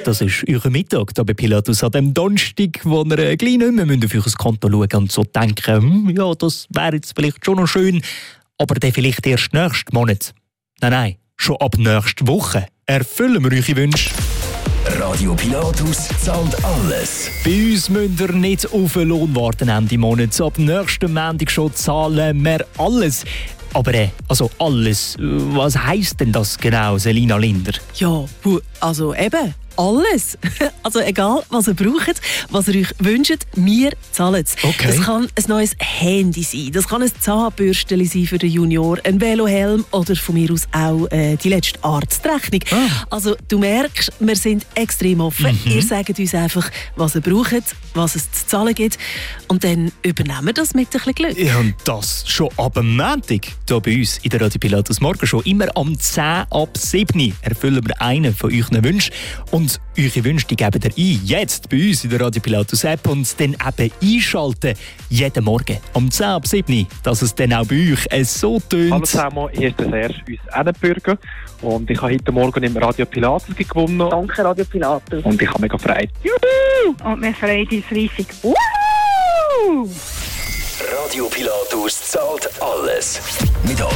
das ist euer Mittag hier bei Pilatus an dem Donnerstag, wo ihr gleich nicht mehr auf euer Konto schauen und so denken, ja, das wäre jetzt vielleicht schon noch schön, aber dann vielleicht erst nächsten Monat. Nein, schon ab nächster Woche erfüllen wir eure Wünsche. Radio Pilatus zahlt alles. Bei uns müsst ihr nicht auf den Lohn warten Ende Monat. Ab nächsten Montag schon zahlen wir alles. Aber also alles, was heisst denn das genau, Selina Linder? Ja, also eben alles. Also egal, was ihr braucht, was ihr euch wünscht, wir zahlen es. Okay. Das kann ein neues Handy sein, das kann ein Zahnbürstchen sein für den Junior, ein Velohelm oder von mir aus auch die letzte Arztrechnung. Also du merkst, wir sind extrem offen. Ihr sagt uns einfach, was ihr braucht, was es zu zahlen gibt und dann übernehmen wir das mit ein bisschen Glück. Ja, und das schon ab dem Montag. Hier bei uns in der Radio Pilatus Morgen schon immer am 10 ab 7 erfüllen wir einen von euren Wünschen. Und eure Wünsche die geben ihr ein, jetzt bei uns in der Radio Pilatus App und dann eben einschalten, jeden Morgen am 10 ab 7, dass es dann auch bei euch so tönt. Hallo zusammen, hier ist der Serge uns Ennenbürger und ich habe heute Morgen im Radio Pilatus gewonnen. Danke Radio Pilatus. Und ich habe mega gefreut. Juhu! Und wir freuen uns riesig. Woo! Radio Pilatus zahlt alles. Mit